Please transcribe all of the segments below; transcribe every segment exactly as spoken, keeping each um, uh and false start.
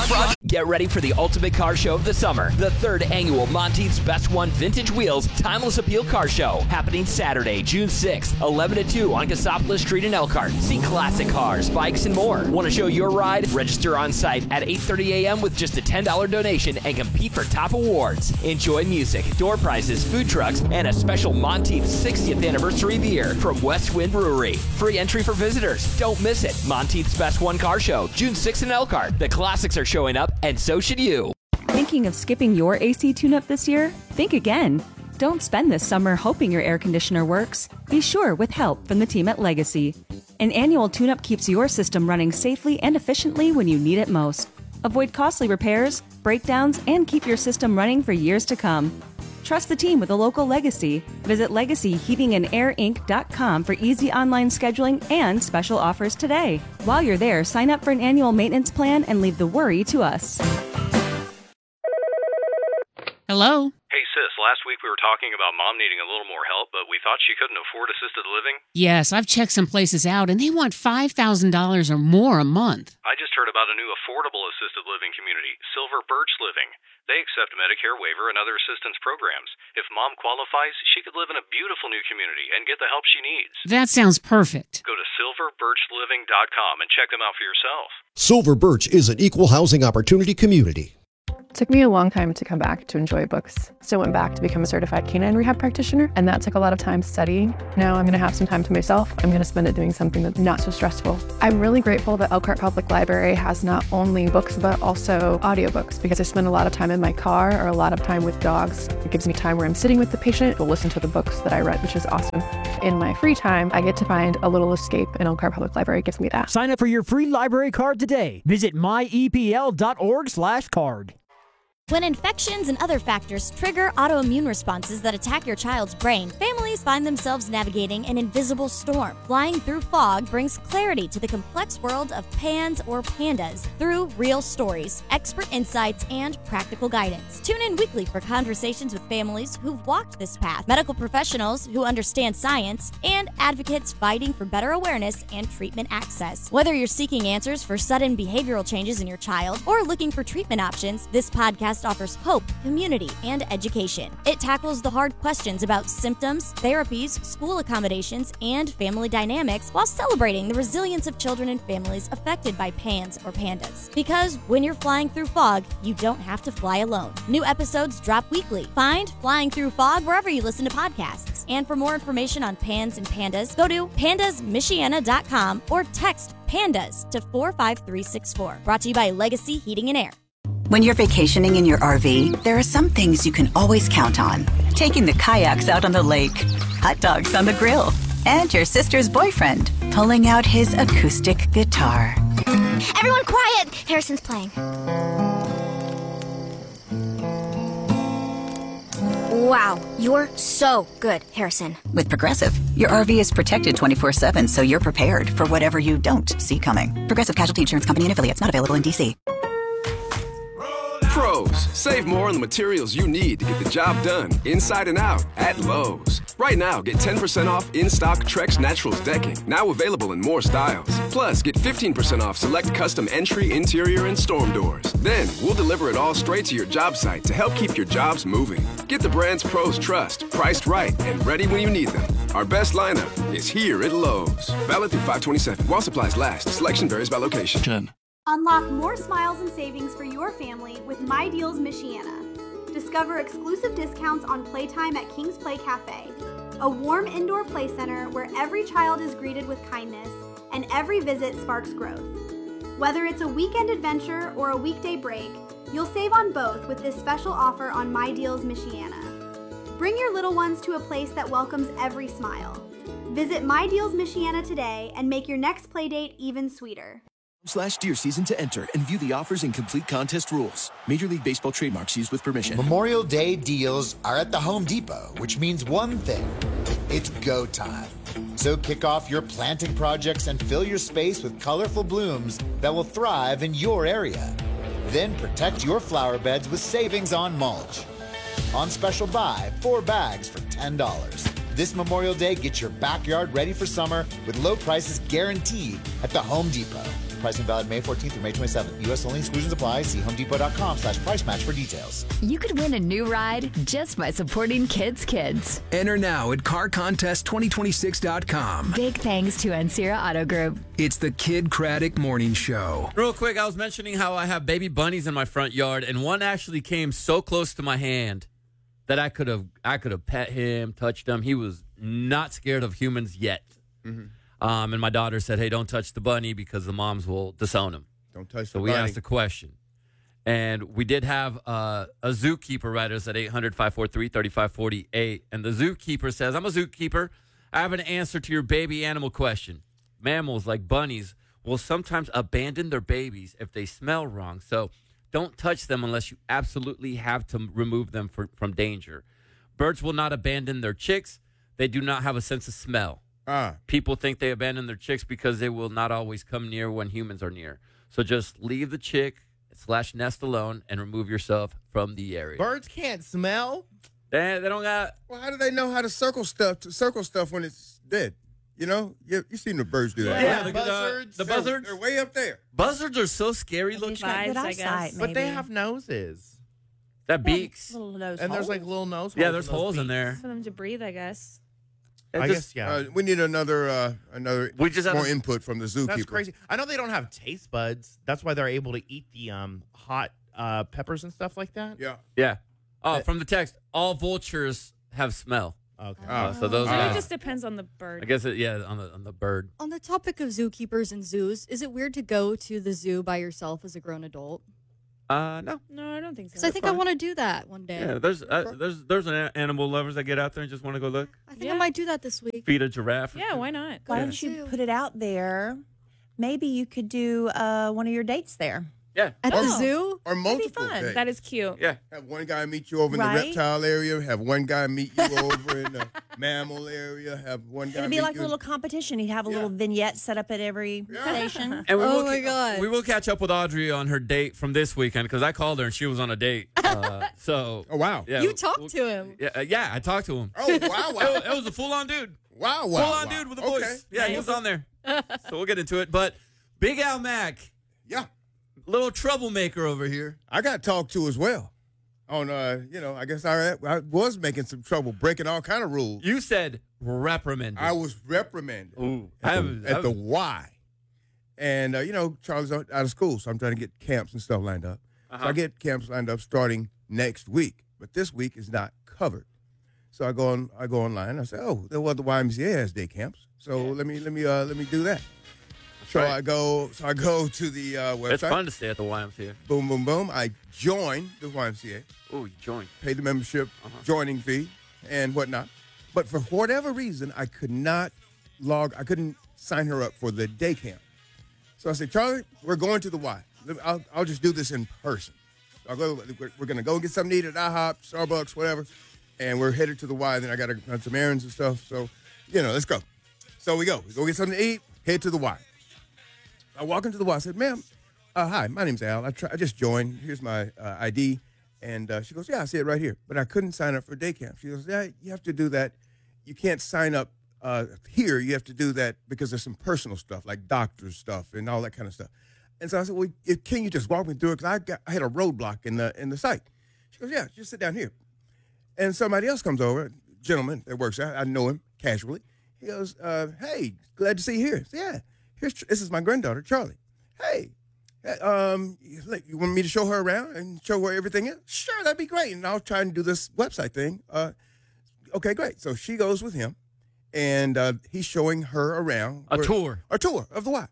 Front. Get ready for the ultimate car show of the summer. The third annual Monteith's Best One Vintage Wheels Timeless Appeal Car Show. Happening Saturday, June sixth, eleven to two on Cassopolis Street in Elkhart. See classic cars, bikes, and more. Want to show your ride? Register on site at eight thirty a.m. with just a ten dollars donation and compete for top awards. Enjoy music, door prizes, food trucks, and a special Monteith's sixtieth anniversary beer from West Wind Brewery. Free entry for visitors. Don't miss it. Monteith's Best One Car Show, June sixth in Elkhart. The classics are showing up, and so should you. Thinking of skipping your A C tune-up this year? Think again. Don't spend this summer hoping your air conditioner works. Be sure with help from the team at Legacy. An annual tune-up keeps your system running safely and efficiently when you need it most. Avoid costly repairs, breakdowns, and keep your system running for years to come. Trust the team with a local Legacy. Visit legacy heating and air inc dot com for easy online scheduling and special offers today. While you're there, sign up for an annual maintenance plan and leave the worry to us. Hello? Hey, sis, last week we were talking about Mom needing a little more help, but we thought she couldn't afford assisted living. Yes, I've checked some places out, and they want five thousand dollars or more a month. I just heard about a new affordable assisted living community, Silver Birch Living. They accept Medicare waiver and other assistance programs. If Mom qualifies, she could live in a beautiful new community and get the help she needs. That sounds perfect. Go to silver birch living dot com and check them out for yourself. Silver Birch is an equal housing opportunity community. It took me a long time to come back to enjoy books. So I went back to become a certified canine rehab practitioner, and that took a lot of time studying. Now I'm going to have some time to myself. I'm going to spend it doing something that's not so stressful. I'm really grateful that Elkhart Public Library has not only books, but also audiobooks, because I spend a lot of time in my car or a lot of time with dogs. It gives me time where I'm sitting with the patient to listen to the books that I read, which is awesome. In my free time, I get to find a little escape, and Elkhart Public Library gives me that. Sign up for your free library card today. Visit my e p l dot org slash card. When infections and other factors trigger autoimmune responses that attack your child's brain, families find themselves navigating an invisible storm. Flying Through Fog brings clarity to the complex world of PANS or PANDAS through real stories, expert insights, and practical guidance. Tune in weekly for conversations with families who've walked this path, medical professionals who understand science, and advocates fighting for better awareness and treatment access. Whether you're seeking answers for sudden behavioral changes in your child or looking for treatment options, this podcast offers hope, community, and education. It tackles the hard questions about symptoms, therapies, school accommodations, and family dynamics while celebrating the resilience of children and families affected by PANS or PANDAS. Because when you're flying through fog, you don't have to fly alone. New episodes drop weekly. Find Flying Through Fog wherever you listen to podcasts. And for more information on PANS and PANDAS, go to pandas michiana dot com or text PANDAS to four five three six four. Brought to you by Legacy Heating and Air. When you're vacationing in your R V, there are some things you can always count on. Taking the kayaks out on the lake, hot dogs on the grill, and your sister's boyfriend pulling out his acoustic guitar. Everyone quiet! Harrison's playing. Wow, you're so good, Harrison. With Progressive, your R V is protected twenty-four seven, so you're prepared for whatever you don't see coming. Progressive Casualty Insurance Company and Affiliates, not available in D C. Pros, save more on the materials you need to get the job done, inside and out, at Lowe's. Right now, get ten percent off in-stock Trex Naturals decking, now available in more styles. Plus, get fifteen percent off select custom entry, interior, and storm doors. Then, we'll deliver it all straight to your job site to help keep your jobs moving. Get the brands pros trust, priced right, and ready when you need them. Our best lineup is here at Lowe's. Valid through five twenty-seven. While supplies last. Selection varies by location. Jen. Unlock more smiles and savings for your family with My Deals Michiana. Discover exclusive discounts on playtime at King's Play Cafe, a warm indoor play center where every child is greeted with kindness and every visit sparks growth. Whether it's a weekend adventure or a weekday break, you'll save on both with this special offer on My Deals Michiana. Bring your little ones to a place that welcomes every smile. Visit My Deals Michiana today and make your next playdate even sweeter. Slash deer season to enter and view the offers and complete contest rules. Major League Baseball trademarks used with permission. Memorial Day deals are at the Home Depot, which means one thing. It's go time. So kick off your planting projects and fill your space with colorful blooms that will thrive in your area. Then protect your flower beds with savings on mulch. On special buy, four bags for ten dollars. This Memorial Day, get your backyard ready for summer with low prices guaranteed at the Home Depot. Pricing valid May fourteenth through May twenty-seventh. U S only. Exclusions apply. See homedepot.com slash price match for details. You could win a new ride just by supporting Kids Kids. Enter now at car contest twenty twenty-six dot com. Big thanks to Ancira Auto Group. It's the Kid Craddock Morning Show. Real quick, I was mentioning how I have baby bunnies in my front yard, and one actually came so close to my hand that I could have I could have pet him, touched him. He was not scared of humans yet. Mm-hmm. Um, and my daughter said, hey, don't touch the bunny because the moms will disown him. Don't touch so the we bunny. asked a question. And we did have uh, a zookeeper write us at eight hundred, five four three, three five four eight. And the zookeeper says, I'm a zookeeper. I have an answer to your baby animal question. Mammals like bunnies will sometimes abandon their babies if they smell wrong. So don't touch them unless you absolutely have to remove them for, from danger. Birds will not abandon their chicks. They do not have a sense of smell. Ah. People think they abandon their chicks because they will not always come near when humans are near. So just leave the chick slash nest alone and remove yourself from the area. Birds can't smell? They, they don't got... Well, how do they know how to circle stuff to circle stuff when it's dead? You know? You, you've seen the birds do that. Yeah, right? the buzzards. The, the They're- buzzards. They're way up there. Buzzards are so scary looking. Vibes, I guess. But they have noses. That beaks. Little nose And there's holes. like little nose holes. Yeah, there's in those holes in beaks. there. For them to breathe, I guess. I guess, yeah. Uh, we need another uh, another We just have more a- input from the zookeeper. That's crazy. I know they don't have taste buds. That's why they're able to eat the um, hot uh, peppers and stuff like that. Yeah. Yeah. Oh, from the text, all vultures have smell. Okay. Uh, so those So are... it just depends on the bird. I guess, it, yeah, on the on the bird. On the topic of zookeepers and zoos, is it weird to go to the zoo by yourself as a grown adult? Uh, no. No, I don't think so. Because I think I want to do that one day. Yeah, there's uh, there's there's an a- animal lovers that get out there and just want to go look. I think I might do that this week. Feed a giraffe. Yeah, why not? Why Yeah. don't you put it out there? Maybe you could do uh, one of your dates there. Yeah. At the zoo? Or multiple fun. days. That is cute. Yeah. Have one guy meet you over in Right. the reptile area. Have one guy meet you over in the mammal area. Have one guy It'd be meet like you a little competition. He'd have a little vignette set up at every station. And we Oh will my ca- God. We will catch up with Audrey on her date from this weekend because I called her and she was on a date. Uh, so. Oh, wow. Yeah. You talked to him. Yeah, uh, yeah, I talked to him. Oh, wow, wow. It, it was a full on dude. Wow, wow. Full on wow. dude with a Okay. voice. Yeah, he was on there. So we'll get into it. But Big Al Mack, Yeah. little troublemaker over here. I got talked to as well. On, uh, you know, I guess I, I was making some trouble, breaking all kind of rules. You said reprimanded. I was reprimanded Ooh, at, I the, haven't- at I the haven't- Y. And, uh, you know, Charlie's out out of school, so I'm trying to get camps and stuff lined up. So Uh-huh. I get camps lined up starting next week, but this week is not covered. So I go on, I go online. I say, oh, well, the Y M C A has day camps, so let me let me uh, let me do that. So right. I go, so I go to the uh, website. It's fun to stay at the Y M C A. Boom, boom, boom. I join the Y M C A. Oh, you joined. Pay the membership, Uh-huh. joining fee, and whatnot. But for whatever reason, I could not log. I couldn't sign her up for the day camp. So I said, Charlie, we're going to the Y. I'll, I'll just do this in person. I'll go. We're, we're going to go get something to eat at IHOP, Starbucks, whatever, and we're headed to the Y. Then I got to run some errands and stuff. So, you know, let's go. So we go. We go get something to eat. Head to the Y. I walk into the Y. I said, ma'am, uh, hi, my name's Al. I, try, I just joined. Here's my uh, I D. And uh, she goes, yeah, I see it right here. But I couldn't sign up for day camp. She goes, yeah, you have to do that. You can't sign up uh, here. You have to do that because there's some personal stuff, like doctor's stuff and all that kind of stuff. And so I said, well, if, can you just walk me through it? Because I, got, I had a roadblock in the in the site. She goes, yeah, just sit down here. And somebody else comes over, a gentleman that works there. I know him casually. He goes, uh, hey, glad to see you here. I said, yeah, here's, this is my granddaughter, Charlie. Hey, um, you want me to show her around and show her everything is? Sure, that'd be great. And I'll try and do this website thing. Uh, okay, great. So she goes with him, and uh, he's showing her around. A where- tour. A tour of the Y.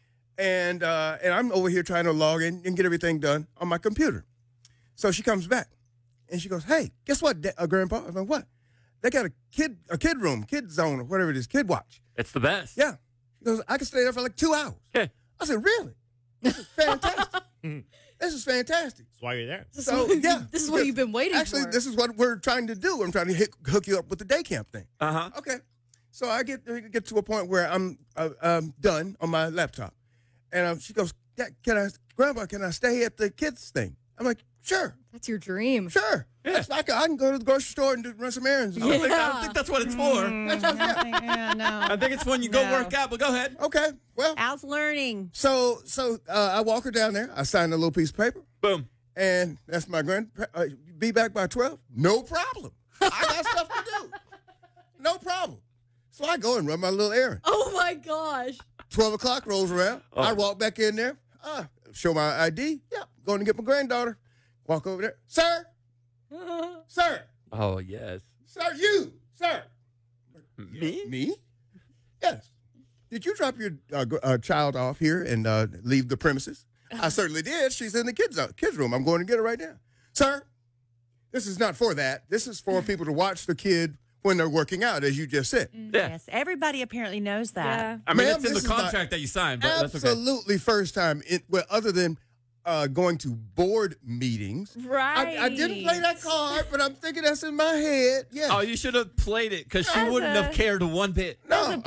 And uh, and I'm over here trying to log in and get everything done on my computer. So she comes back, and she goes, hey, guess what, Da- uh, Grandpa? I'm like, what? They got a kid a kid room, kid zone, or whatever it is, kid watch. It's the best. Yeah. She goes, I can stay there for like two hours. Yeah. I said, really? This is fantastic. This is fantastic. That's why you're there. So, yeah. This is what you've been waiting Actually, for. this is what we're trying to do. I'm trying to hit, hook you up with the day camp thing. Uh-huh. Okay. So I get get to a point where I'm uh, um, done on my laptop. And um, she goes, "Yeah, can I, Grandpa, can I stay at the kids thing? I'm like, Sure. That's your dream. Sure. Yes, I can, I can go to the grocery store and do, run some errands. I don't, think, I don't think that's what it's for. That's what, yeah. Yeah, no. I think it's when you go No. work out, but go ahead. Okay, well. Al's learning. So, so uh, I walk her down there. I sign a little piece of paper. Boom. And that's my grand. Uh, be back by twelve? No problem. I got stuff to do. No problem. So I go and run my little errand. Oh my gosh. twelve o'clock rolls around. Oh. I walk back in there. Uh, show my I D. Yep. Going to get my granddaughter. Walk over there. Sir. Sir. Oh, yes. Sir, you. Sir. Me? Me? Yes. Did you drop your uh, gr- uh, child off here and uh, leave the premises? I certainly did. She's in the kids uh, kids room. I'm going to get her right now. Sir, this is not for that. This is for people to watch the kid when they're working out, as you just said. Yeah. Yes, everybody apparently knows that. Yeah. I mean, Ma'am, it's in the this is not- contract that you signed, but that's okay. Absolutely first time, it, well, other than uh, going to board meetings. Right. I, I didn't play that card, but I'm thinking that's in my head. Yeah. Oh, you should have played it because she As wouldn't a- have cared one bit. No.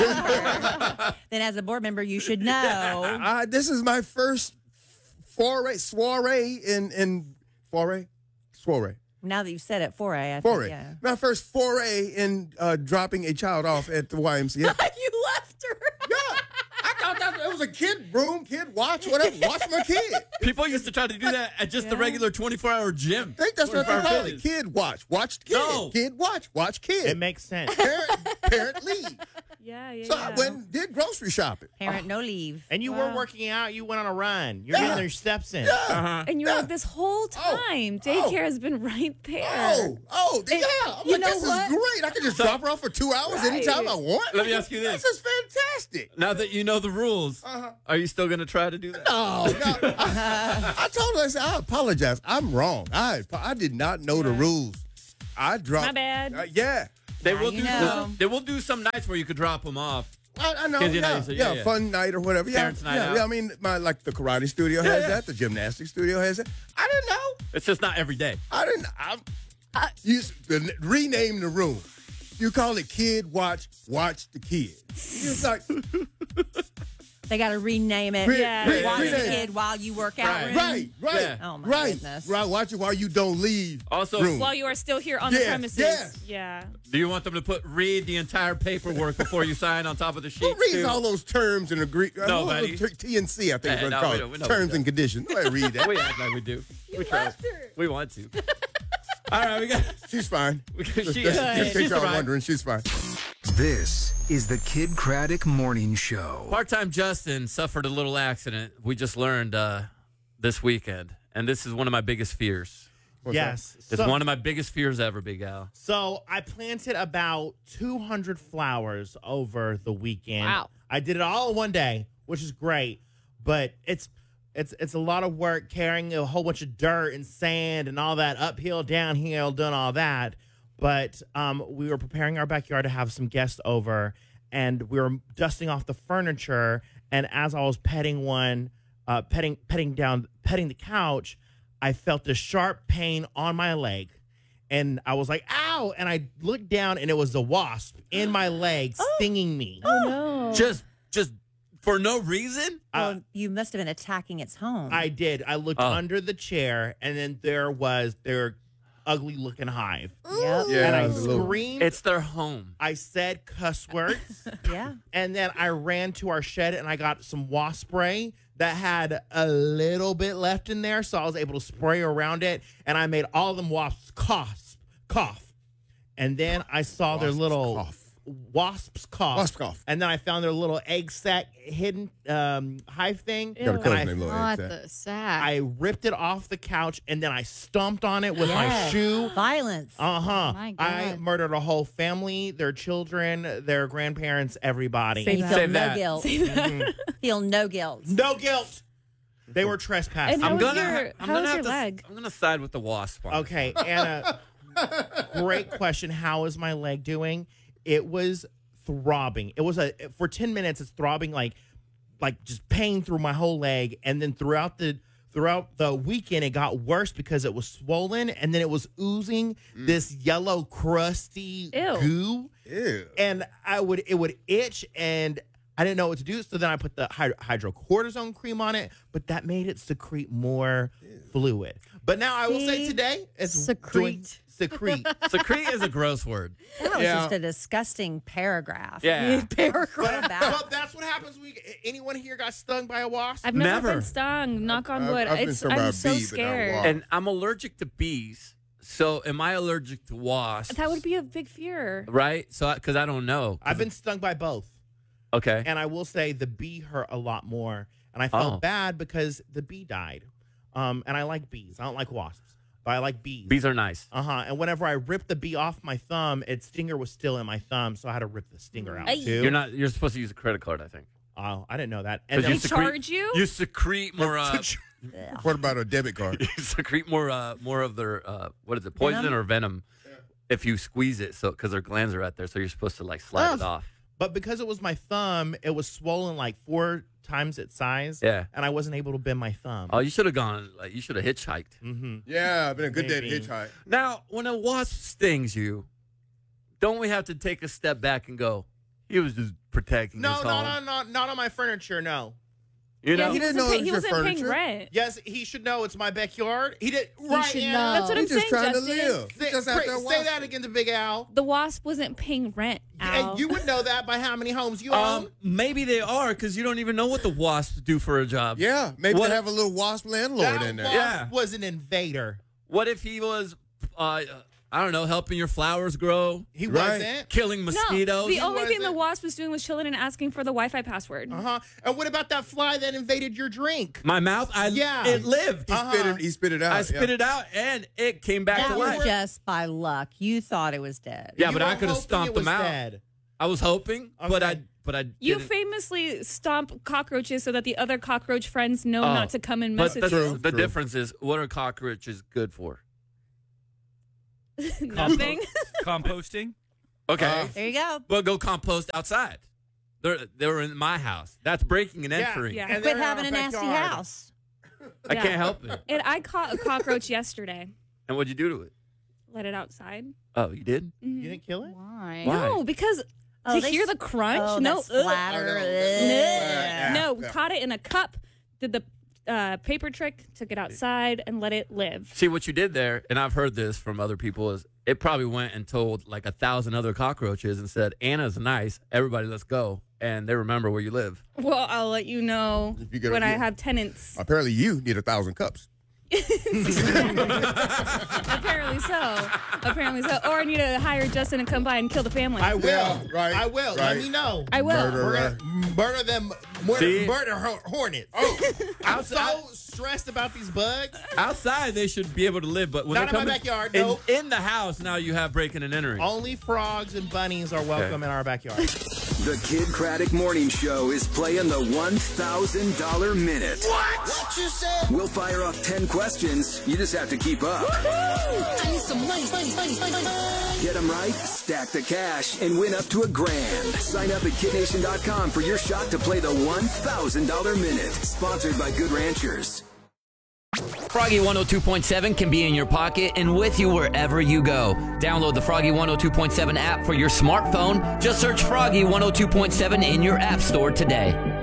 Then as a board member, you should know. I, this is my first foray, soiree in, in foray? Soiree. Now that you've said it, foray. I Foray. Think, yeah. My first foray in uh, dropping a child off at the Y M C A. You left her. Yeah. I thought that it was a kid room, kid watch, whatever. Watch my kid. People used to try to do that at just the Yeah. regular twenty-four hour gym. I think that's what they twenty-four call hour it. fitness. Kid watch. Watch kid. No. Kid watch. Watch kid. It makes sense. Parent, parent leave. Yeah, yeah, So yeah. I went and did grocery shopping. Parent, no leave. And you Wow. were working out. You went on a run. You're Yeah. getting your steps in. Yeah. Uh-huh. And you're Yeah. like, this whole time, daycare has been right there. Oh, oh, yeah. I'm you like, know this what? is great. I can just drop her off for two hours Right. anytime I want. Let me ask you this. This is fantastic. Now that you know the rules, Uh-huh. are you still going to try to do that? No, no. I, I told her, I said, I apologize. I'm wrong. I I did not know the rules. I dropped. My bad. Uh, yeah. They Now will you do. know. They will do some nights where you could drop them off. I, I know. Kids Yeah, United, so yeah, yeah, yeah. fun night or whatever. Yeah, Parents' night yeah, out. yeah. I mean, my like the karate studio Yeah, has yeah. that. The gymnastics studio has that. I didn't know. It's just not every day. I didn't. I'm, I, you s- the, rename the room. You call it Kid Watch. Watch the kid. It's like They got to rename it. Re- Yeah. re- Watch the rename. kid while you work out. Right. room. Right, right, Yeah. Oh, my right, goodness. right. Watch it while you don't leave. Also, room. While you are still here on the Yeah, premises. yeah. Yeah. do you want them to put read the entire paperwork before you sign on top of the sheet? Who reads all those terms and agree? uh, Nobody. what was it? T and C, I think Yeah, is what no, it's called. we don't- we know Terms what and conditions. Nobody read that. We act like we do. we try. left her. We want to. All right, we got. She's fine. We got Just, she, just, uh, just in she's case y'all arrived. wondering, she's fine. This is the Kid Craddock Morning Show. Part-time Justin suffered a little accident. We just learned uh, this weekend, and this is one of my biggest fears. What's yes. It's So- one of my biggest fears ever, Big Al. So I planted about two hundred flowers over the weekend. Wow. I did it all in one day, which is great, but it's it's it's a lot of work carrying a whole bunch of dirt and sand and all that uphill, downhill, doing all that. But um, we were preparing our backyard to have some guests over, and we were dusting off the furniture. And as I was petting one, uh, petting petting down, petting the couch, I felt a sharp pain on my leg. And I was like, ow. And I looked down, and it was a wasp in my leg stinging me. Oh, no. Just, just for no reason. Well, you must have been attacking its home. I did. I looked Oh. under the chair, and then there was their ugly looking hive. Yep. Yeah, and I it was a little- screamed. It's their home. I said cuss words. Yeah. And then I ran to our shed, and I got some wasp spray that had a little bit left in there, so I was able to spray around it, and I made all of them wasps cough, cough. And then I saw their Wasps little cough. wasps cough. Wasp cough. And then I found their little egg sac hidden um, hive thing. Got a And cousin I, named Little Not Egg Sack. the sack. I ripped it off the couch, and then I stomped on it with my Yes. shoe. Violence. Uh-huh. My I God. murdered a whole family, their children, their grandparents, everybody. And you that. feel Save no that. guilt. Mhm. Feel no guilt. No guilt. They were trespassing. And how I'm was gonna. your- I'm how gonna was have your to, leg? I'm gonna side with the wasp. on it. Okay, Anna, great question. How is my leg doing? It was throbbing. It was a for ten minutes. It's throbbing like, like just pain through my whole leg, and then throughout the throughout the weekend, it got worse because it was swollen, and then it was oozing this yellow crusty Ew. goo, Ew. and I would it would itch, and I didn't know what to do. So then I put the hyd- hydrocortisone cream on it, but that made it secrete more fluid. But now I will say See? today it's Secrete. doing- secrete. Secrete is a gross word. That was Yeah. just a disgusting paragraph. Yeah. paragraph. Well, that's what happens when you, anyone here got stung by a wasp? I've never, Never. been stung. Knock on I've- wood. I've been it's stung by I'm a so bee, but not a scared. wasp. And I'm allergic to bees. So am I allergic to wasps? That would be a big fear. Right? So because I don't know. 'Cause I've been stung by both. Okay. And I will say the bee hurt a lot more. And I felt Oh. bad because the bee died. Um, and I like bees. I don't like wasps, but I like bees. Bees are nice. Uh huh. And whenever I ripped the bee off my thumb, its stinger was still in my thumb, so I had to rip the stinger out Ay. too. You're not. You're supposed to use a credit card, I think. Oh, I didn't know that. And Because then- They charge you? You secrete more. Uh, What about a debit card? you secrete more. Uh, more of their. Uh, what is it? Poison Venom? or venom? If you squeeze it, so because their glands are out there, so you're supposed to like slide it Ugh. off. But because it was my thumb, it was swollen like four times its size. Yeah. And I wasn't able to bend my thumb. Oh, you should have gone. Like you should have hitchhiked. Mm-hmm. Yeah, been a good day Maybe. to hitchhike. Now, when a wasp stings you, don't we have to take a step back and go? He was just protecting No, his no, home. no, no, not on my furniture. No. You Yeah, know, he didn't wasn't, know pay- it was he your wasn't paying furniture. rent. Yes, he should know it's my backyard. He did. Right, should Anna? know. That's what I'm He's just saying, trying to Justin. live. He Say, just out Craig, there say watching. that again to Big Al. The wasp wasn't paying rent, Al. And you would know that by how many homes you um, own. maybe they are because you don't even know what the wasps do for a job. Yeah, maybe What- they have a little wasp landlord That in there. wasp Yeah. was an invader. What if he was, uh, I don't know, helping your flowers grow, He Right. wasn't. killing mosquitoes? No, the only thing the wasn't. wasp was doing was chilling and asking for the Wi-Fi password. Uh huh. And what about that fly that invaded your drink? My mouth, I Yeah. it lived. He spit it. He spit it out. I spit yeah. it out, and it came back That to was life. just by luck. You thought it was dead. Yeah, You but were I could have hoping stomped it was them out. dead. I was hoping, but I, Okay. but I. You didn't. famously stomp cockroaches so that the other cockroach friends know Oh, not to come and mess But with the, you. the True. difference is, what are cockroaches good for? Nothing. Composting. Okay, Uh, There you go. well, go compost outside. They're they were in my house. That's breaking and Yeah, entering. yeah. And Quit they're in having our a nasty backyard. house. I Yeah. can't help it. And I caught a cockroach yesterday. And what'd you do to it? Let it outside. Oh, you did? Mhm. You didn't kill it? Why? Why? No, because Oh, to they hear s- the crunch. Oh, no, that splatter. Oh, no, Ugh. that's- no, Yeah. caught it in a cup. Did the uh, paper trick. Took it outside and let it live. See, what you did there, and I've heard this from other people, is it probably went and told like a thousand other cockroaches and said, Anna's nice. Everybody, let's go. And they remember where you live. Well, I'll let you know you get a- when I yeah. have tenants. Apparently, you need a thousand cups. Apparently so. Apparently so. Or I need to hire Justin and come by and kill the family. I will. Yeah, right, I will. Let right. me know. I will. Murder, We're right. gonna murder them. Murder, See? murder hor- hornets. Oh, I'm so stressed about these bugs. Outside, they should be able to live, but when Not they in come my backyard, in, nope. in the house, now you have breaking and entering. Only frogs and bunnies are welcome in our backyard. The Kid Craddock Morning Show is playing the one thousand dollar minute. What? What you said? We'll fire off ten questions. You just have to keep up. I need some money, money, money, money, money. Get them right, stack the cash, and win up to a grand. Sign up at kid nation dot com for your shot to play the one thousand dollar minute. Sponsored by Good Ranchers. Froggy one oh two point seven can be in your pocket and with you wherever you go. Download the Froggy one oh two point seven app for your smartphone. Just search Froggy one oh two point seven in your app store today.